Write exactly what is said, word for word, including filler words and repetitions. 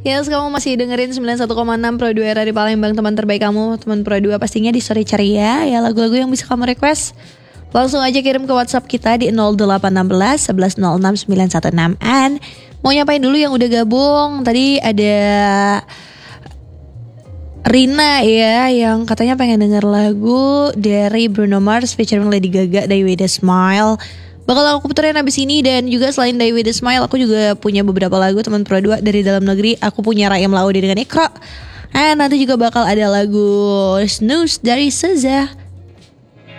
Yes, kamu masih dengerin sembilan puluh satu koma enam Pro dua Era di Palembang, teman terbaik kamu, teman Pro dua pastinya di Sore Ceria. Ya, lagu-lagu yang bisa kamu request langsung aja kirim ke WhatsApp kita di nol delapan satu enam satu satu nol enam sembilan satu enam. And mau nyapain dulu yang udah gabung. Tadi ada Rina ya, yang katanya pengen denger lagu dari Bruno Mars featuring Lady Gaga, Die With A Smile. Bakal aku puterin abis ini. Dan juga selain Die With A Smile, aku juga punya beberapa lagu teman Pro dua dari dalam negeri. Aku punya Rayam Laude dengan Ikro. And nanti juga bakal ada lagu Snooze dari Seza.